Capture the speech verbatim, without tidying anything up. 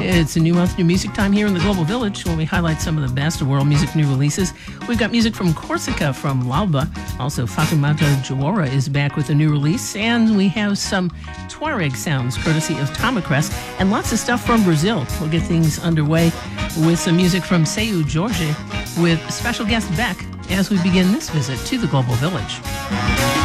It's a new month, new music time here in the Global Village when we highlight some of the best of world music new releases. We've got music from Corsica from L'Alba. Also, Fatoumata Diawara is back with a new release. And we have some Tuareg sounds courtesy of Tamacrest and lots of stuff from Brazil. We'll get things underway with some music from Seu Jorge with special guest Beck as we begin this visit to the Global Village.